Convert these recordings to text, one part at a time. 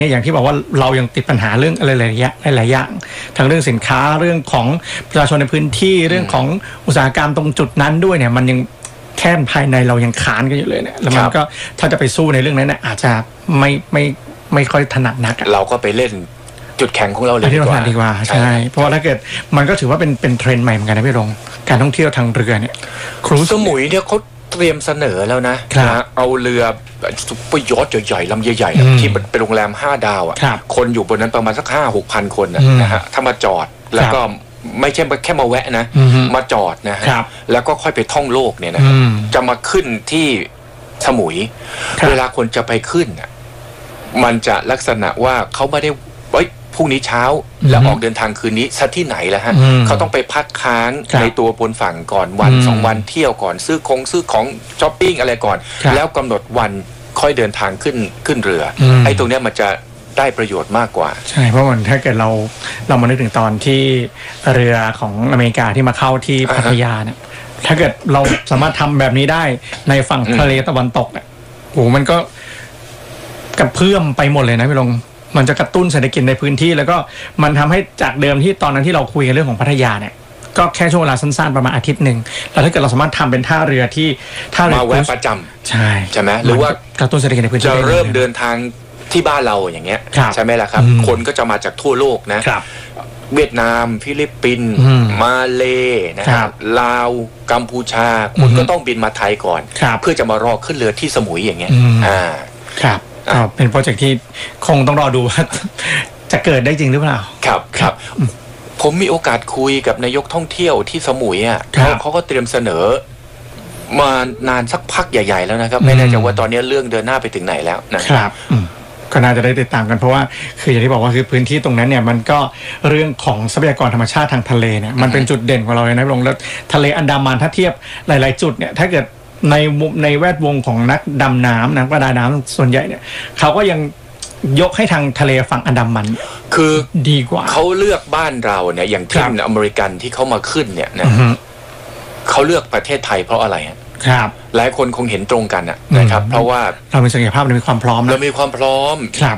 อย่างที่บอกว่าเรายังติดปัญหาเรื่องอะไรหลายอย่างทั้งเรื่องสินค้าเรื่องของประชาชนในพื้นที่เรื่องของอุตสาหกรรมตรงจุดนั้นด้วยเนี่ยมันยังแค่ภายในเรายังค้านกันอยู่เลยเนี่ยแล้วมันก็ถ้าจะไปสู้ในเรื่องนั้นเนี่ยอาจจะไม่ค่อยถนัดนักเราก็ไปเล่นจุดแข็งของเราเลยดีกว่าใช่เพราะว่าถ้าเกิดมันก็ถือว่าเป็นเทรนด์ใหม่เหมือนกันนะพี่รงการท่องเที่ยวทางเรือเนี่ยครูสมุยเนี่ยเขาเตรียมเสนอแล้วนะเอาเรือซุปเปอร์ยอทใหญ่ๆลำใหญ่ๆที่เป็นโรงแรม5 ดาวอ่ะคนอยู่บนนั้นประมาณสัก 5-6 พันคนนะฮะถ้ามาจอดแล้วก็ไม่ใช่แค่มาแวะนะมาจอดนะฮะแล้วก็ค่อยไปท่องโลกเนี่ยนะครับจะมาขึ้นที่สมุยเวลาคนจะไปขึ้นมันจะลักษณะว่าเขาไม่ได้พรุ่งนี้เช้าแล้วออกเดินทางคืนนี้ซะที่ไหนแล้วฮะเขาต้องไปพักค้างในตัวบนฝั่งก่อนวัน2 วันเที่ยวก่อนซื้อของช้อปปิ้งอะไรก่อนแล้วกำหนดวันค่อยเดินทางขึ้นเรือไอ้ตรงนี้มันจะได้ประโยชน์มากกว่าใช่เพราะมันถ้าเกิดเรามานึกถึงตอนที่เรือของอเมริกาที่มาเข้าที่พัทยาเนี่ยถ้าเกิดเราสามารถทำแบบนี้ได้ในฝั่งทะเลตะวันตกเนี่ยโอ้มันก็กระเพื่อมไปหมดเลยนะพี่ลงมันจะกระตุ้นเศรษฐกิจในพื้นที่แล้วก็มันทำให้จากเดิมที่ตอนนั้นที่เราคุยกันเรื่องของพัทยาเนี่ยก็แค่ช่วงเวลาสั้นๆประมาณอาทิตย์หนึ่งแล้วถ้าเกิดเราสามารถทำเป็นท่าเรือที่ท่าเรือมาแวะประจำใช่ไหมหรือว่ากระตุ้นเศรษฐกิจในพื้นที่จะเริ่มเดินทางที่บ้านเราอย่างเงี้ยใช่ไหมล่ะครับคนก็จะมาจากทั่วโลกนะเวียดนามฟิลิปปินส์มาเลนะครับลาวกัมพูชาคุณก็ต้องบินมาไทยก่อนเพื่อจะมารอขึ้นเรือที่สมุยอย่างเงี้ยครับเป็นโปรเจกต์ที่คงต้องรอดูว่าจะเกิดได้จริงหรือเปล่าครับผมมีโอกาสคุยกับนายกท่องเที่ยวที่สมุยเขาก็เตรียมเสนอมานานสักพักใหญ่ๆแล้วนะครับไม่แน่ใจว่าตอนนี้เรื่องเดินหน้าไปถึงไหนแล้วนะครับก็น่าจะได้ติดตามกันเพราะว่าคืออย่างที่บอกว่าคือพื้นที่ตรงนั้นเนี่ยมันก็เรื่องของทรัพยากรธรรมชาติทางทะเลเนี่ยมันเป็นจุดเด่นของเราเลยนะลงแล้วทะเลอันดามันถ้าเทียบหลายๆจุดเนี่ยถ้าเกิดในแวดวงของนักดำน้ำนักประดาน้ำส่วนใหญ่เนี่ยเขาก็ยังยกให้ทางทะเลฝั่งอันดามันคือดีกว่าเขาเลือกบ้านเราเนี่ยอย่างทีมอเมริกันที่เขามาขึ้นเนี่ยนะเขาเลือกประเทศไทยเพราะอะไรครับหลายคนคงเห็นตรงกันนะครับเพราะว่าเรามีศักยภาพเรามีความพร้อมเรามีความพร้อม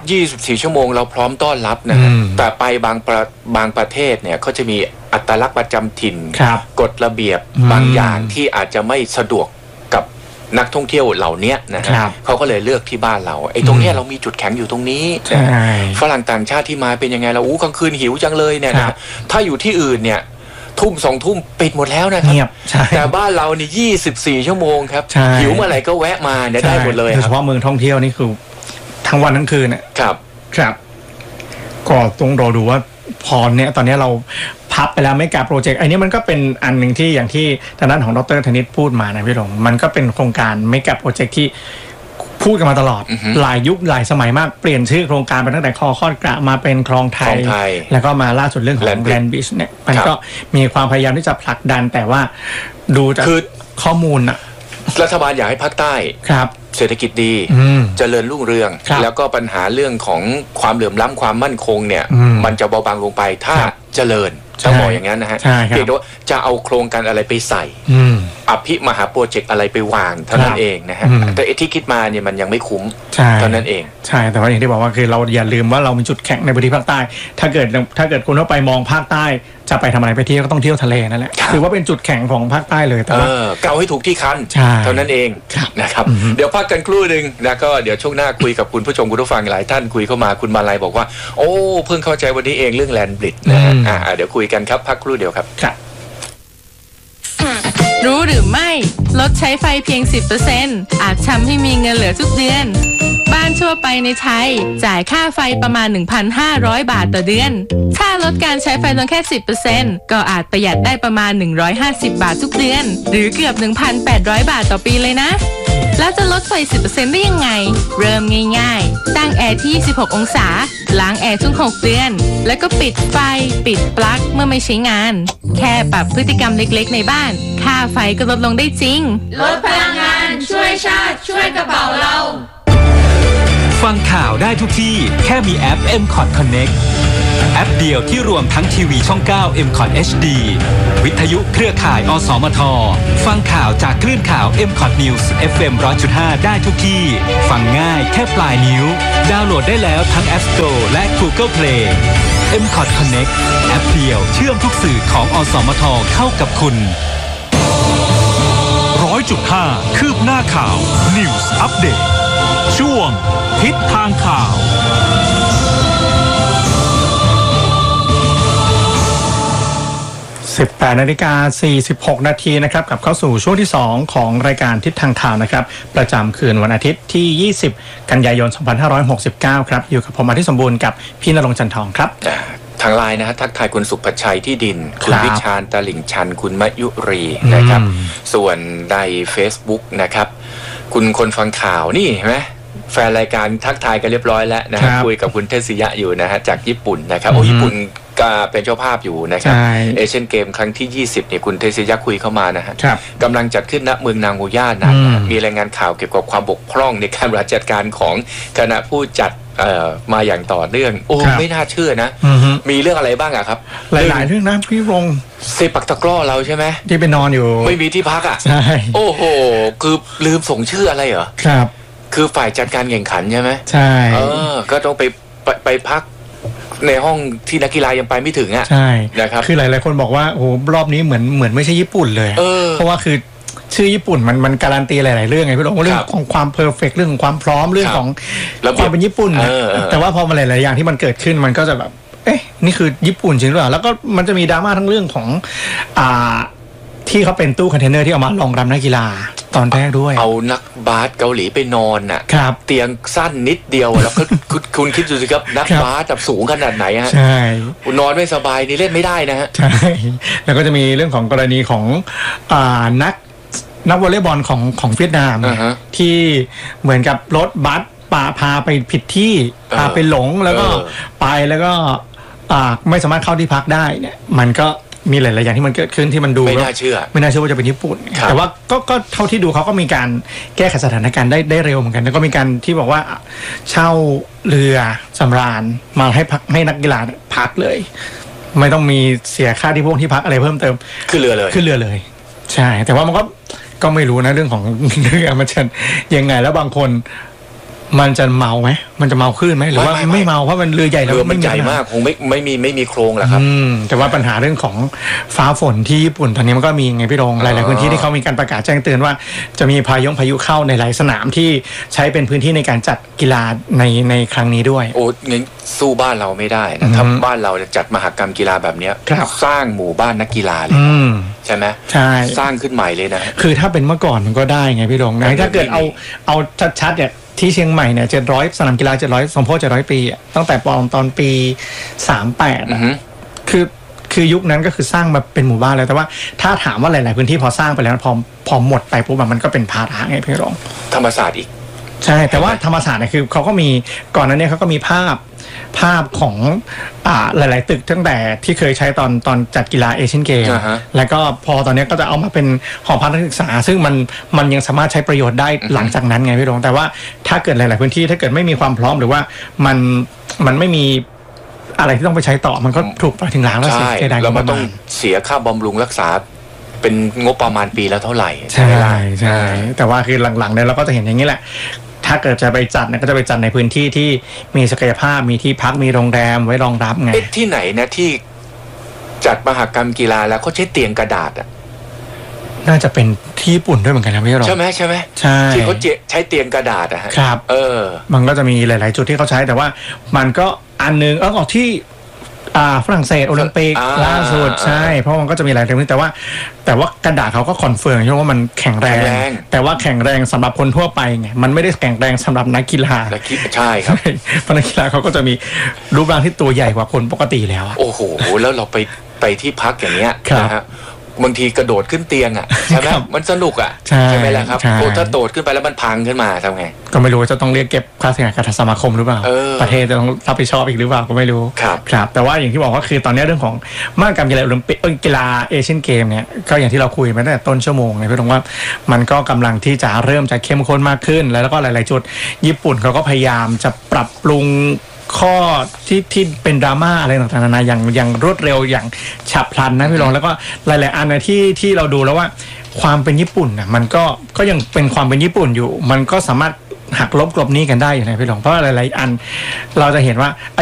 24 ชั่วโมงเราพร้อมต้อนรับนะแต่ไปบางประเทศเนี่ยเขาจะมีอัตลักษณ์ประจำถิ่นกฎระเบียบบางอย่างที่อาจจะไม่สะดวกกับนักท่องเที่ยวเหล่านี้นะครับเขาก็เลยเลือกที่บ้านเราไอ้ตรงนี้เรามีจุดแข็งอยู่ตรงนี้ฝรั่งต่างชาติที่มาเป็นยังไงเรากลางคืนหิวจังเลยเนี่ยนะถ้าอยู่ที่อื่นเนี่ย2 ทุ่มปิดหมดแล้วนะครับแต่บ้านเรานี่24 ชั่วโมงครับหิวเมื่อไหร่ก็แวะมาเนี่ยได้หมดเลยโดยเฉพาะเมืองท่องเที่ยวนี่คือทั้งวันทั้งคืนเนี่ยครับก็ต้องรอดูว่าพอเนี่ยตอนนี้เราพับไปแล้วไม่กาโปรเจกต์อันนี้มันก็เป็นอันหนึ่งที่อย่างที่ทางด้านของดร.ธนิตพูดมานะพี่หลงมันก็เป็นโครงการไม่กาโปรเจกต์ที่พูดกันมาตลอดหลายยุคหลายสมัยมากเปลี่ยนชื่อโครงการไปตั้งแต่คอดกระมาเป็นคลองไทยแล้วก็มาล่าสุดเรื่องของแลนด์บริดจ์เนี่ยมันก็มีความพยายามที่จะผลักดันแต่ว่าดูจากข้อมูลรัฐบาลอยากให้ภาคใต้เศรษฐกิจดีเจริญรุ่งเรืองแล้วก็ปัญหาเรื่องของความเหลื่อมล้ำความมั่นคงเนี่ยมันจะเบาบางลงไปถ้าเจริญต้องบอกอย่างนั้นนะฮะเพียงแต่ว่าจะเอาโครงการอะไรไปใส่อภิมหาโปรเจกต์อะไรไปวางเท่านั้นเองนะฮะแต่ที่คิดมาเนี่ยมันยังไม่คุ้มเท่านั้นเองใช่แต่ว่าอย่างที่บอกว่าคือเราอย่าลืมว่าเรามีจุดแข็งในพื้นที่ภาคใต้ถ้าเกิดคุณเข้าไปมองภาคใต้จะไปทำอะไรไปเที่ยวก็ต้องเที่ยวทะเลนั่นแหละถือว่าเป็นจุดแข็งของภาคใต้เลยแต่ว่าเกาให้ถูกที่คันเท่านั้นเองนะครับเดี๋ยวพักกันครู่นึงแล้วก็เดี๋ยวช่วงหน้าคุยกับคุณผู้ชมคุณผู้ฟังหลายท่านคุยเข้ามาคุณมาลัยบอกว่าโอ้เพิ่งเข้าใจวันนี้เองเรื่องแลนด์บริดจ์นะฮะเดี๋ยวคุยกันครับพักครู่เดียวครับรู้หรือไม่ลดใช้ไฟเพียง 10% อาจทำให้มีเงินเหลือทุกเดือนบ้านทั่วไปในไทยจ่ายค่าไฟประมาณ 1,500 บาทต่อเดือนถ้าลดการใช้ไฟลงแค่ 10% ก็อาจประหยัดได้ประมาณ150 บาททุกเดือนหรือเกือบ 1,800 บาทต่อปีเลยนะแล้วจะลดไฟ 10% ได้ยังไงเริ่มง่ายๆตั้งแอร์ที่26 องศาล้างแอร์ทุก6 เดือนแล้วก็ปิดไฟปิดปลั๊กเมื่อไม่ใช้งานแค่ปรับพฤติกรรมเล็กๆในบ้านค่าไฟก็ลดลงได้จริงลดพลังงานช่วยชาติช่วยกระเป๋าเราฟังข่าวได้ทุกที่แค่มีแอป MCOT Connect แอปเดียวที่รวมทั้งทีวีช่อง 9 MCOT HD วิทยุเครือข่ายอสมทฟังข่าวจากคลื่นข่าว MCOT News FM 100.5 ได้ทุกที่ฟังง่ายแค่ปลายนิ้วดาวน์โหลดได้แล้วทั้ง App Store และ Google Play MCOT Connect แอปเดียวเชื่อมทุกสื่อของอสมทเข้ากับคุณ 100.5 คืบหน้าข่าว News Update ช่วงทิศทางข่าว 18:46 นาทีนะครับกลับเข้าสู่ช่วงที่2ของรายการทิศทางข่าวนะครับประจำคืนวันอาทิตย์ที่20กันยายน2569ครับอยู่กับผมอาทิตย์สมบูรณ์กับพี่ณรงค์จันทองครับทางไลน์นะฮะทักทายคุณสุภชัยที่ดินคุณวิชาญตลิ่งชันคุณมยุรีนะครับส่วนใน Facebook นะครับคุณคนฟังข่าวนี่เห็นไหมแฟนรายการทักทายกันเรียบร้อยแล้วนะฮะคุยกับคุณเทศิยะอยู่นะฮะจากญี่ปุ่นนะครับโอ้ญี่ปุ่นก็เป็นเจ้าภาพอยู่นะครับเอเชียนเกมครั้งที่20เนี่ยคุณเทศิยะคุยเข้ามานะฮะกำลังจัดขึ้นณเมืองนางโฮย่านะมีรายงานข่าวเกี่ยวกับความบกพร่องในการบริหารจัดการของคณะผู้จัดมาอย่างต่อเนื่องโอ้ไม่น่าเชื่อนะมีเรื่องอะไรบ้างอะครับหลายๆเรื่องนะพี่รงเซปักตะกร้อเราใช่ไหมที่ไปนอนอยู่ไม่มีที่พักอะใช่โอ้โหคือลืมส่งชื่ออะไรเหรอครับคือฝ่ายจัดการแข่งขันใช่ไหมใช่ก็ต้องไปพักในห้องที่นักกีฬายังไปไม่ถึงอ่ะใช่นะครับคือหลายๆคนบอกว่าโอ้รอบนี้เหมือนไม่ใช่ญี่ปุ่นเลยเพราะว่าคือชื่อญี่ปุ่นมันการันตีหลายๆเรื่องไงพี่หลงเรื่องของความเพอร์เฟกต์เรื่องของความพร้อมเรื่องของความเป็นญี่ปุ่นแต่ว่าพอมาหลายๆอย่างที่มันเกิดขึ้นมันก็จะแบบเอ๊ะนี่คือญี่ปุ่นจริงหรือเปล่าแล้วก็มันจะมีดราม่าทั้งเรื่องของที่เขาเป็นตู้คอนเทนเนอร์ที่เอามารองรับนักกีฬาตอนแรกด้วยเอานักบาสเกาหลีไปนอนน่ะเตียงสั้นนิดเดียวแล้วก็คุณคิดดูสิครับนักบาสแบบสูงขนาดไหนฮะใช่นอนไม่สบายนี่เล่นไม่ได้นะฮะใช่แล้วก็จะมีเรื่องของกรณีของนักวอลเลย์บอลของเวียดนามที่เหมือนกับรถบัสพาไปผิดที่พาไปหลงแล้วก็ไปแล้วก็ไม่สามารถเข้าที่พักได้เนี่ยมันก็มีหลายๆอย่างที่มันเกิดขึ้นที่มันดูไม่น่าเชื่อว่าจะเป็นญี่ปุ่นแต่ว่าก็เท่าที่ดูเขาก็มีการแก้ไขสถานการณ์ได้เร็วเหมือนกันแล้วก็มีการที่บอกว่าเช่าเรือสำราญมาให้นักกีฬาพักเลยไม่ต้องมีเสียค่าที่พวกที่พักอะไรเพิ่มเติมขึ้นเรือเลยใช่แต่ว่ามันก็ไม่รู้นะเรื่องของเรือมันจะยังไงแล้วบางคนมันจะเมาไหมมันจะเมาขึ้นไหมหรือว่าไม่เมาเพราะมันเรือใหญ่แล้วมันใหญ่มากคงไม่มีโครงแหละครับแต่ว่าปัญหาเรื่องของฟ้าฝนที่ญี่ปุ่นตอนนี้มันก็มีไงพี่รงหลายๆพื้นที่ที่เขามีการประกาศแจ้งเตือนว่าจะมีพายุเข้าในหลายสนามที่ใช้เป็นพื้นที่ในการจัดกีฬาในครั้งนี้ด้วยโอ้งั้นสู้บ้านเราไม่ได้นะถ้าบ้านเราจะจัดมหกรรมกีฬาแบบนี้สร้างหมู่บ้านนักกีฬาเลยใช่ไหมใช่สร้างขึ้นใหม่เลยนะคือถ้าเป็นเมื่อก่อนมันก็ได้ไงพี่รงนะถ้าเกิดเอาชัดๆเนี่ยที่เชียงใหม่เนี่ย700สนามกีฬา700สมโภช700 ปีตั้งแต่ตอนปี38คือยุคนั้นก็คือสร้างมาเป็นหมู่บ้านแล้วแต่ว่าถ้าถามว่าหลายๆพื้นที่พอสร้างไปแล้วพอหมดไปปุ๊บมันก็เป็นภาระไงพี่รองธรรมศาสตร์อีกใช่แต่ว่าธรรมศาสตร์เนี่ยคือเขาก็มีก่อนนั้นเนี่ยเขาก็มีภาพของหลายๆตึกตั้งแต่ที่เคยใช้ตอนจัดกีฬาเอเชียนเกมแล้วก็พอตอนนี้ก็จะเอามาเป็นหอพักนักศึกษาซึ่งมันยังสามารถใช้ประโยชน์ได้หลังจากนั้นไงพี่รองแต่ว่าถ้าเกิดหลายๆพื้นที่ถ้าเกิดไม่มีความพร้อมหรือว่ามันไม่มีอะไรที่ต้องไปใช้ต่อมันก็ถูกปล่อยทิ้งร้างแล้วเสียดายแล้วมันต้องเสียค่าบำรุงรักษาเป็นงบประมาณปีแล้วเท่าไหร่ใช่แต่ว่าคือหลังๆเนี่ยเราก็จะเห็นอย่างนี้แหละถ้าเกิดจะไปจัดเนี่ยก็จะไปจัดในพื้นที่ที่มีศักยภาพมีที่พักมีโรงแรมไว้รองรับไงที่ไหนนะที่จัดมหกรรมกีฬาแล้วเขาใช้เตียงกระดาษอ่ะน่าจะเป็นที่ญี่ปุ่นด้วยเหมือนกันนะพี่รองใช่ไหมใช่ที่เขาใช้เตียงกระดาษอะครับมันก็จะมีหลายๆจุดที่เขาใช้แต่ว่ามันก็อันนึงออกที่ฝรั่งเศสโอลิมปิกล่าสุดใช่เพราะมันก็จะมีหลายเรื่องแต่ว่ากระดาษเขาก็คอนเฟิร์มว่ามันแข็งแรงแต่ว่าแข็งแรงสำหรับคนทั่วไปไงมันไม่ได้แข็งแรงสำหรับนักกีฬาใช่ครับเพราะนักกีฬาเขาก็จะมีรูปร่างที่ตัวใหญ่กว่าคนปกติแล้วโอ้โหแล้วเราไปที่พักอย่างเงี้ยนะฮะบางทีกระโดดขึ้นเตียงอ่ะใช่ไหมมันสนุกอ่ะใช่ไหมล่ะครับถ้าโดดขึ้นไปแล้วมันพังขึ้นมาทำไงก็ไม่รู้จะต้องเรียกเก็บค่าเสียหายกับสมาคมหรือเปล่าประเทศจะต้องรับผิดชอบอีกหรือเปล่าก็ไม่รู้ครับแต่ว่าอย่างที่บอกว่าคือตอนนี้เรื่องของมหกรรมกีฬาโอลิมปิกกีฬาเอเชียนเกมเนี่ยก็อย่างที่เราคุยมาตั้งแต่ต้นชั่วโมงเลยพี่ตรงว่ามันก็กำลังที่จะเริ่มจะเข้มข้นมากขึ้นแล้วก็หลายๆจุดญี่ปุ่นเขาก็พยายามจะปรับปรุงข้อที่เป็นดราม่าอะไรต่างๆนานาอย่างรวดเร็วอย่างฉับพลันนะพี่รองแล้วก็หลายๆอันนะที่เราดูแล้วว่าความเป็นญี่ปุ่นนะมันก็ยังเป็นความเป็นญี่ปุ่นอยู่มันก็สามารถหักลบกลบหนี้กันได้อยู่นะพี่รองเพราะหลายๆอันเราจะเห็นว่า